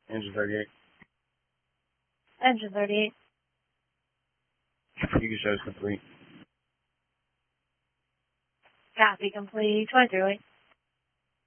Engine 38. Engine 38. You can show us complete. Copy complete. 23 Lee.